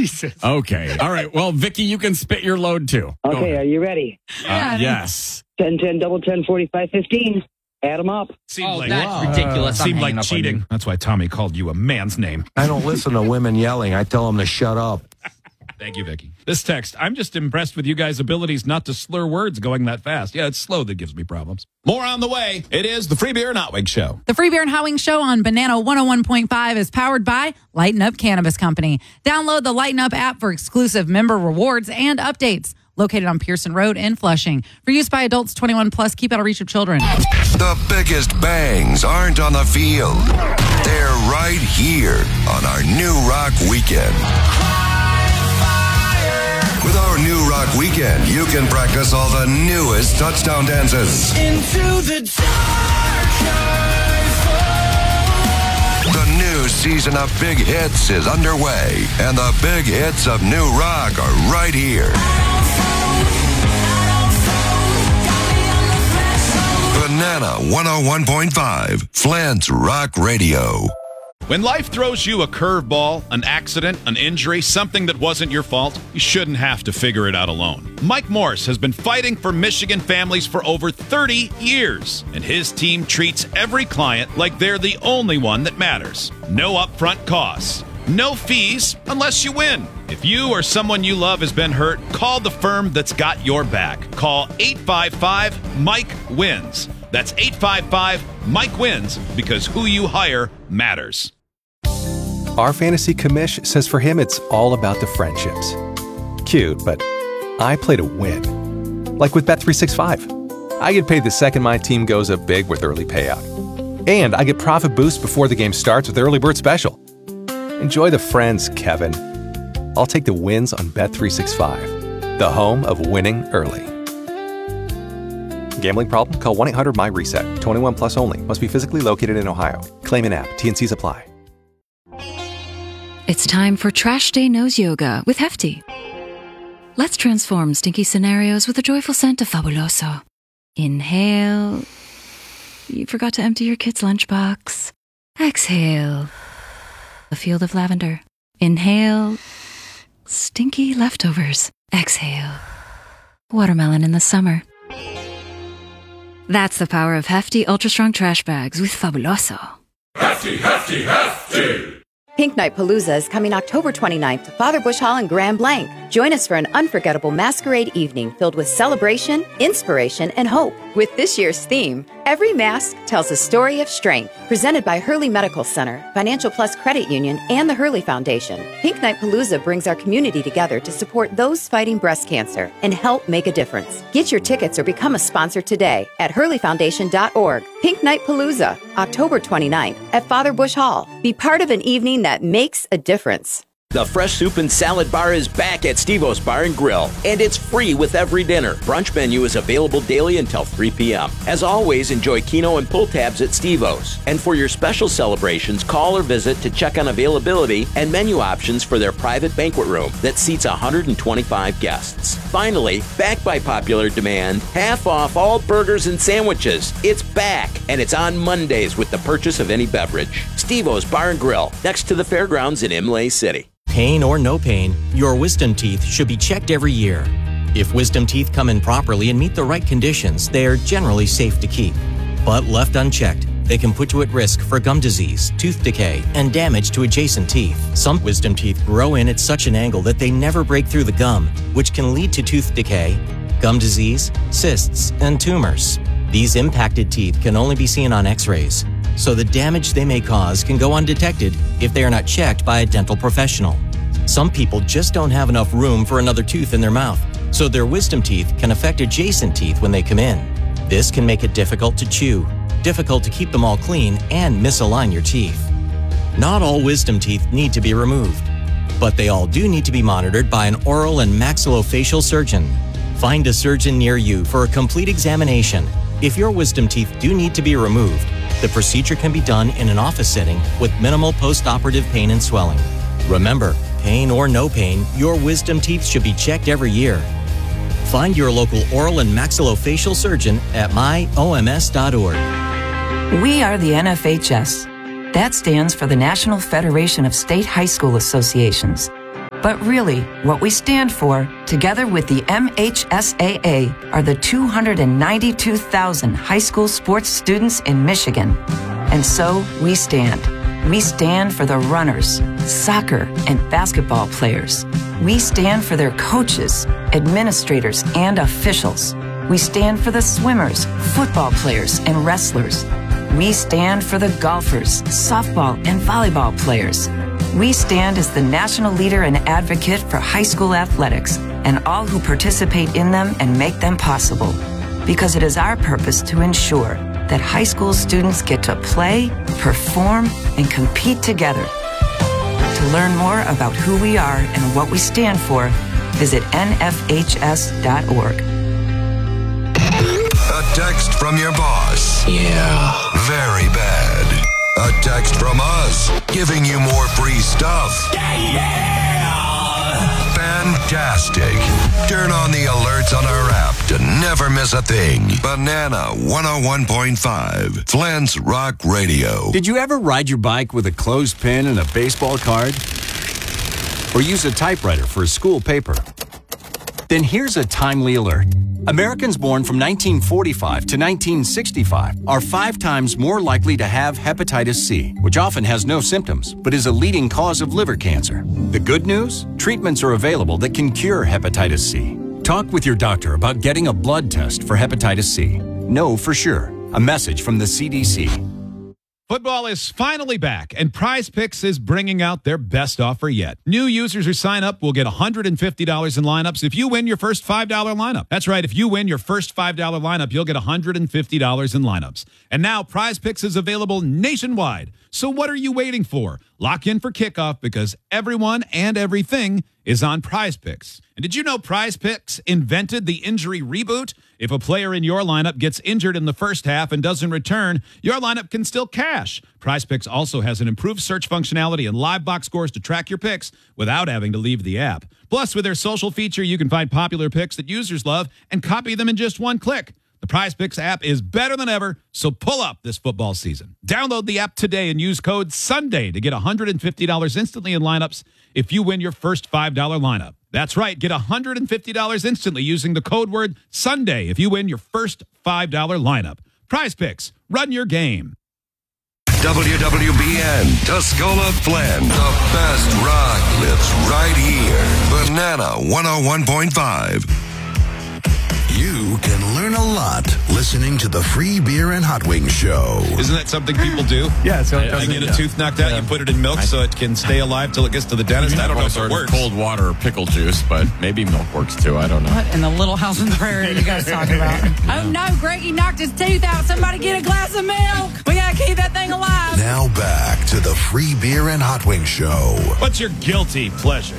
Jesus. Okay. All right. Well, Vicky, you can spit your load too. Okay, are you ready? Yes. 10, 10, double 10, 45, 15. Add them up. That's ridiculous. I'm Seemed hanging like up on cheating. you. That's why Tommy called you a man's name. I don't listen to women yelling. I tell them to shut up. Thank you, Vicky. This text, I'm just impressed with you guys' abilities not to slur words going that fast. Yeah, it's slow that gives me problems. More on the way. It is the Free Beer and Hot Wings Show. The Free Beer and Hot Wings Show on Banana 101.5 is powered by Lighten Up Cannabis Company. Download the Lighten Up app for exclusive member rewards and updates. Located on Pearson Road in Flushing. For use by adults 21 plus, keep out of reach of children. The biggest bangs aren't on the field. They're right here on our New Rock Weekend. With our New Rock Weekend, you can practice all the newest touchdown dances. Into the dark The new season of Big Hits is underway, and the big hits of New Rock are right here. Banana 101.5, Flint's Rock Radio. When life throws you a curveball, an accident, an injury, something that wasn't your fault, you shouldn't have to figure it out alone. Mike Morse has been fighting for Michigan families for over 30 years, and his team treats every client like they're the only one that matters. No upfront costs. No fees unless you win. If you or someone you love has been hurt, call the firm that's got your back. Call 855-MIKE-WINS. That's 855-MIKE-WINS, because who you hire matters. Our fantasy commish says for him it's all about the friendships. Cute, but I play to win. Like with Bet365. I get paid the second my team goes up big with early payout. And I get profit boost before the game starts with Early Bird Special. Enjoy the friends, Kevin. I'll take the wins on Bet365, the home of winning early. Gambling problem? Call 1-800-MY-RESET. 21 plus only. Must be physically located in Ohio. Claim in app. T&Cs apply. It's time for Trash Day Nose Yoga with Hefty. Let's transform stinky scenarios with a joyful scent of Fabuloso. Inhale. You forgot to empty your kid's lunchbox. Exhale. A field of lavender. Inhale. Stinky leftovers. Exhale. Watermelon in the summer. That's the power of Hefty Ultra Strong Trash Bags with Fabuloso. Hefty, hefty, hefty! Pink Night Palooza is coming October 29th to Father Bush Hall in Grand Blanc. Join us for an unforgettable masquerade evening filled with celebration, inspiration, and hope. With this year's theme, Every Mask Tells a Story of Strength. Presented by Hurley Medical Center, Financial Plus Credit Union, and the Hurley Foundation. Pink Night Palooza brings our community together to support those fighting breast cancer and help make a difference. Get your tickets or become a sponsor today at hurleyfoundation.org. Pink Night Palooza, October 29th at Father Bush Hall. Be part of an evening that makes a difference. The Fresh Soup and Salad Bar is back at Steve-O's Bar and Grill, and it's free with every dinner. Brunch menu is available daily until 3 p.m. As always, enjoy Keno and pull tabs at Steve-O's. And for your special celebrations, call or visit to check on availability and menu options for their private banquet room that seats 125 guests. Finally, back by popular demand, half off all burgers and sandwiches. It's back, and it's on Mondays with the purchase of any beverage. Steve-O's Bar and Grill, next to the fairgrounds in Imlay City. Pain or no pain, your wisdom teeth should be checked every year. If wisdom teeth come in properly and meet the right conditions, they are generally safe to keep. But left unchecked, they can put you at risk for gum disease, tooth decay, and damage to adjacent teeth. Some wisdom teeth grow in at such an angle that they never break through the gum, which can lead to tooth decay, gum disease, cysts, and tumors. These impacted teeth can only be seen on x-rays, so the damage they may cause can go undetected if they are not checked by a dental professional. Some people just don't have enough room for another tooth in their mouth, so their wisdom teeth can affect adjacent teeth when they come in. This can make it difficult to chew, difficult to keep them all clean, and misalign your teeth. Not all wisdom teeth need to be removed, but they all do need to be monitored by an oral and maxillofacial surgeon. Find a surgeon near you for a complete examination. If your wisdom teeth do need to be removed, the procedure can be done in an office setting with minimal post-operative pain and swelling. Remember, pain or no pain, your wisdom teeth should be checked every year. Find your local oral and maxillofacial surgeon at myoms.org. We are the NFHS. That stands for the National Federation of State High School Associations. But really, what we stand for, together with the MHSAA, are the 292,000 high school sports students in Michigan. And so we stand. We stand for the runners, soccer and basketball players. We stand for their coaches, administrators, and officials. We stand for the swimmers, football players, and wrestlers. We stand for the golfers, softball, and volleyball players. We stand as the national leader and advocate for high school athletics and all who participate in them and make them possible. Because it is our purpose to ensure that high school students get to play, perform, and compete together. To learn more about who we are and what we stand for, visit nfhs.org. A text from your boss. Yeah. Very bad. A text from us, giving you more free stuff. Fantastic. Turn on the alerts on our app to never miss a thing. Banana 101.5, Flint's Rock Radio. Did you ever ride your bike with a clothespin and a baseball card? Or use a typewriter for a school paper? Then here's a timely alert. Americans born from 1945 to 1965 are 5 times more likely to have hepatitis C, which often has no symptoms, but is a leading cause of liver cancer. The good news? Treatments are available that can cure hepatitis C. Talk with your doctor about getting a blood test for hepatitis C. Know for sure. A message from the CDC. Football is finally back, and Prize Picks is bringing out their best offer yet. New users who sign up will get $150 in lineups if you win your first $5 lineup. That's right. If you win your first $5 lineup, you'll get $150 in lineups. And now Prize Picks is available nationwide. So what are you waiting for? Lock in for kickoff because everyone and everything is on Prize Picks. And did you know Prize Picks invented the injury reboot? If a player in your lineup gets injured in the first half and doesn't return, your lineup can still cash. Prize Picks also has an improved search functionality and live box scores to track your picks without having to leave the app. Plus, with their social feature, you can find popular picks that users love and copy them in just one click. The Prize Picks app is better than ever, so pull up this football season. Download the app today and use code SUNDAY to get $150 instantly in lineups if you win your first $5 lineup. That's right, get $150 instantly using the code word SUNDAY if you win your first $5 lineup. Prize Picks, run your game. WWBN, Tuscola Flint. The best rock lives right here. Banana 101.5. You can learn a lot listening to the Free Beer and Hot Wings Show. Isn't that something people do? Yeah. So I get a tooth knocked out, you put it in milk so it can stay alive till it gets to the dentist. I don't know if it works. Cold water or pickle juice, but maybe milk works too. I don't know. What in the Little House on the Prairie are you guys talking about? Oh no, Greggy knocked his tooth out. Somebody get a glass of milk. We gotta keep that thing alive. Now back to the Free Beer and Hot Wings Show. What's your guilty pleasure?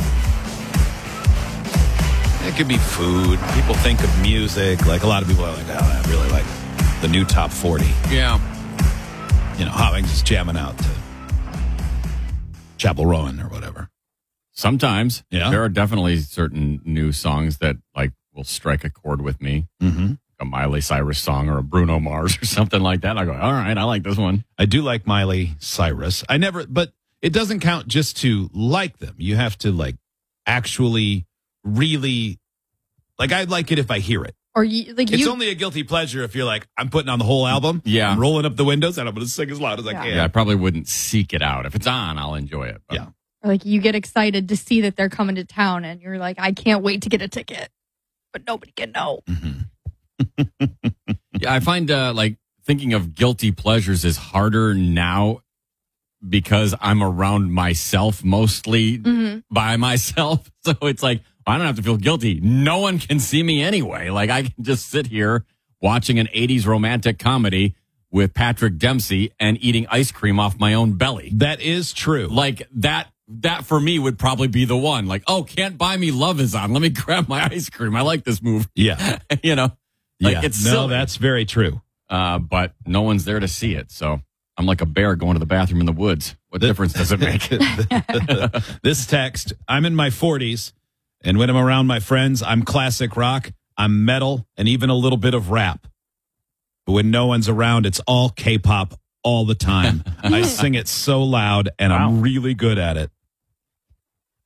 It could be food. People think of music. Like a lot of people are like, oh, I really like the new top 40. Yeah. You know, Hot Wings is jamming out to Chapel Rowan or whatever. Sometimes. Yeah. There are definitely certain new songs that like will strike a chord with me. Mm-hmm. A Miley Cyrus song or a Bruno Mars or something like that. I go, all right, I like this one. I do like Miley Cyrus. But it doesn't count just to like them. You have to like actually really, like, I like it if I hear it. Or you, like it's only a guilty pleasure if you're like, I'm putting on the whole album, I'm rolling up the windows, and I'm going to sing as loud as I can. Yeah, I probably wouldn't seek it out. If it's on, I'll enjoy it. But. Yeah. Or like you get excited to see that they're coming to town, and you're like, I can't wait to get a ticket, but nobody can know. Mm-hmm. Yeah, I find like thinking of guilty pleasures is harder now because I'm around myself mostly by myself. So it's like, I don't have to feel guilty. No one can see me anyway. Like I can just sit here watching an 80s romantic comedy with Patrick Dempsey and eating ice cream off my own belly. That is true. Like that for me would probably be the one. Like, oh, Can't Buy Me Love is on. Let me grab my ice cream. I like this movie. Yeah. You know, like yeah. it's silly. That's very true. But no one's there to see it. So I'm like a bear going to the bathroom in the woods. What difference does it make? This text, I'm in my 40s. And when I'm around my friends, I'm classic rock, I'm metal, and even a little bit of rap. But when no one's around, it's all K-pop all the time. I sing it so loud, and I'm really good at it.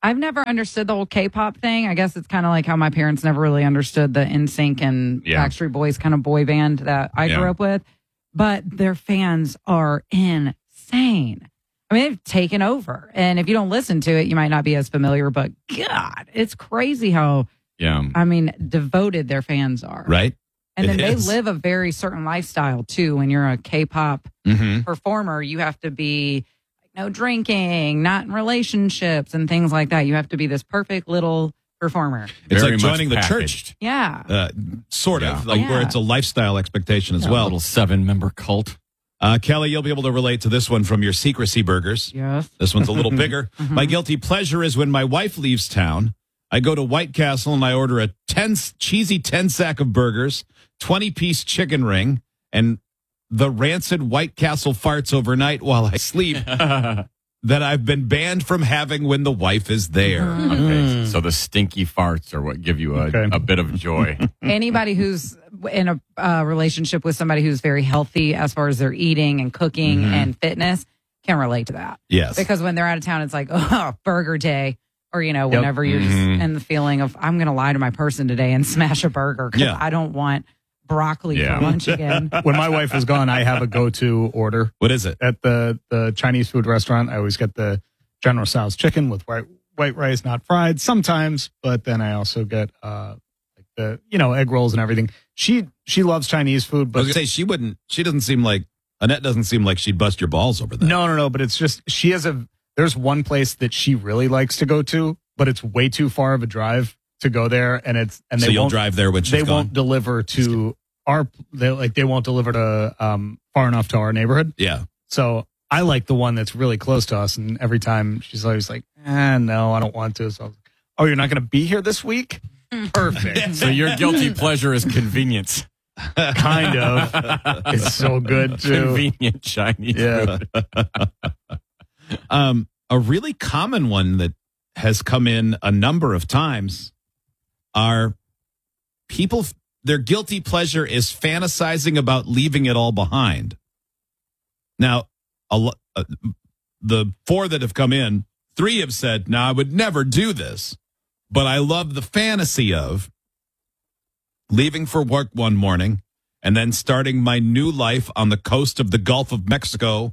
I've never understood the whole K-pop thing. I guess it's kind of like how my parents never really understood the NSYNC and Backstreet Boys kind of boy band that I grew up with. But their fans are insane. I mean, they've taken over. And if you don't listen to it, you might not be as familiar. But God, it's crazy how, I mean, devoted their fans are. Right. And then they live a very certain lifestyle, too. When you're a K-pop performer, you have to be no drinking, not in relationships and things like that. You have to be this perfect little performer. It's like joining the church. Yeah. Sort of, where it's a lifestyle expectation as well. A little 7-member cult. Kelly, you'll be able to relate to this one from your Secrecy Burgers. Yes. This one's a little bigger. My guilty pleasure is when my wife leaves town, I go to White Castle and I order a cheesy 10-sack of burgers, 20-piece chicken ring, and the rancid White Castle farts overnight while I sleep that I've been banned from having when the wife is there. Okay, so the stinky farts are what give you a bit of joy. Anybody who's in a relationship with somebody who's very healthy as far as their eating and cooking and fitness can relate to that. Yes. Because when they're out of town, it's like, oh, burger day. Or, whenever you're just in the feeling of, I'm going to lie to my person today and smash a burger because I don't want broccoli for lunch again. When my wife is gone, I have a go-to order. What is it? At the Chinese food restaurant, I always get the General Tso's chicken with white rice, not fried sometimes, but then I also get the egg rolls and everything. She loves Chinese food, but I was gonna say Annette doesn't seem like she'd bust your balls over that. No, but it's just there's one place that she really likes to go to, but it's way too far of a drive to go there, so you'll drive there when she's they gone? won't deliver to they won't deliver to far enough to our neighborhood. Yeah. So I like the one that's really close to us, and every time she's always like, no, I don't want to. So I was like, oh, you're not going to be here this week? Perfect. So your guilty pleasure is convenience. Kind of. It's so good too. Convenient Chinese food. A really common one that has come in a number of times are people, their guilty pleasure is fantasizing about leaving it all behind. Now, the 4 that have come in, 3 have said, no, I would never do this, but I love the fantasy of leaving for work one morning and then starting my new life on the coast of the Gulf of Mexico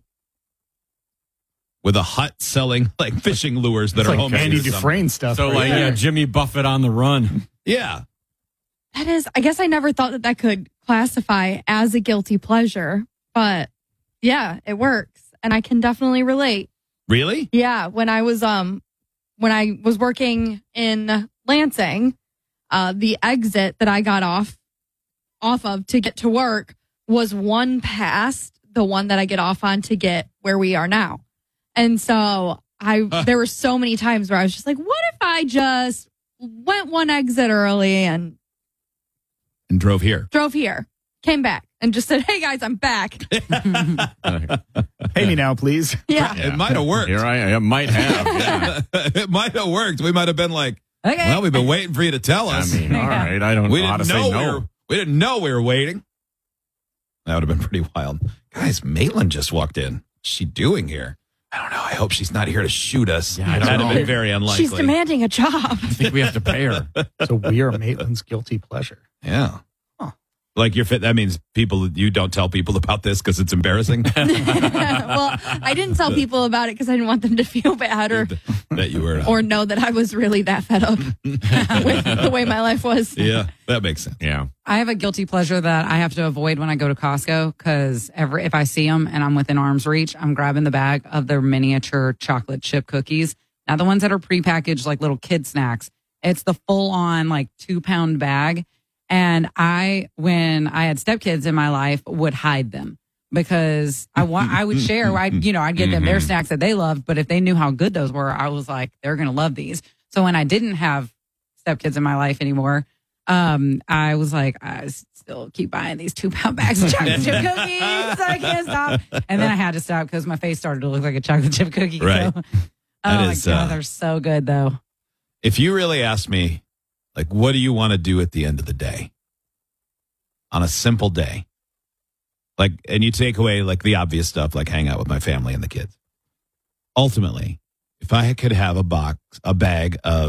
with a hut selling like fishing lures that it's are like homemade. Andy Dufresne stuff. So Jimmy Buffett on the run. Yeah. That is, I guess I never thought that could classify as a guilty pleasure, but yeah, it works. And I can definitely relate. Really? Yeah. When I was working in Lansing, the exit that I got off of to get to work was one past the one that I get off on to get where we are now. And so there were so many times where I was just like, what if I just went one exit early and drove here, came back and just said, hey guys, I'm back. Pay me now, please. Yeah. It might have worked. It might have. Yeah. It might have worked. We might have been like, okay, well, we've been waiting for you to tell us. I mean, all right. I don't know how to say no. We didn't know we were waiting. That would have been pretty wild. Guys, Maitland just walked in. What's she doing here? I don't know. I hope she's not here to shoot us. Yeah, I don't That'd know. have been very unlikely. She's demanding a job. I think we have to pay her. So we are Maitland's guilty pleasure. Yeah. Like that means you don't tell people about this because it's embarrassing. Well, I didn't tell people about it because I didn't want them to feel bad that you were or know that I was really that fed up with the way my life was. Yeah, that makes sense. Yeah. I have a guilty pleasure that I have to avoid when I go to Costco because if I see them and I'm within arm's reach, I'm grabbing the bag of their miniature chocolate chip cookies. Not the ones that are prepackaged like little kid snacks. It's the full on 2-pound bag. And when I had stepkids in my life, would hide them because I would share. I'd get them their snacks that they loved, but if they knew how good those were, I was like, they're going to love these. So when I didn't have stepkids in my life anymore, I was like, I still keep buying these 2-pound bags of chocolate chip cookies. I can't stop. And then I had to stop because my face started to look like a chocolate chip cookie. Right. So, my God, they're so good though. If you really ask me, what do you want to do at the end of the day? On a simple day. And you take away the obvious stuff, like hang out with my family and the kids. Ultimately, if I could have a bag of